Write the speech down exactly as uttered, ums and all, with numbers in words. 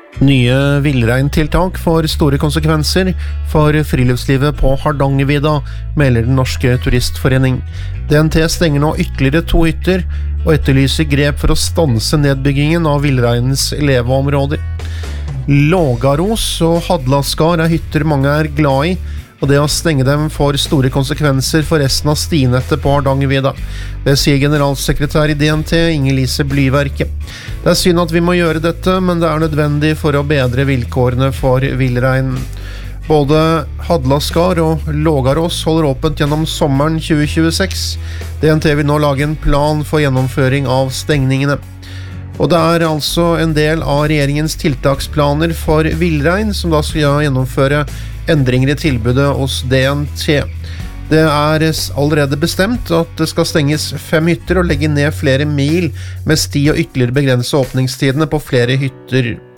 Nye villreintiltak får store konsekvenser for friluftslivet på Hardangervidda, melder Den Norske Turistforening. D N T stenger nå ytterligere to hytter, og etterlyser grep for å stanse nedbyggingen av villreinens leveområder. Lågaros og Hadlaskar er hytter mange er glad i, og det å stenge dem får store konsekvenser for resten av stinettet på Hardangervidda. Det sier generalsekretær i D N T, Inger-Lise Blyverke. Det er synd at vi må gjøre dette, men det er nødvendig for å bedre vilkårene for villreinen. Både Hadlaskar og Lågarås holder åpent gjennom sommeren tjue tjueseks. D N T vil nå lage en plan for gjennomføring av stengningene. Og det er altså en del av regjeringens tiltaksplaner for villrein, som da skal gjennomføre endringer i tilbudet hos D N T. Det er allerede bestemt at det skal stenges fem hytter og legge ned flere mil med sti og ytterligere begrense åpningstidene på flere hytter.